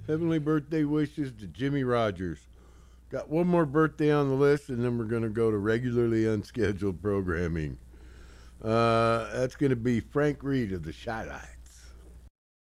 Heavenly birthday wishes to Jimmy Rogers. Got one more birthday on the list, and then we're going to go to regularly unscheduled programming. That's going to be Frank Reed of the Shy Lights.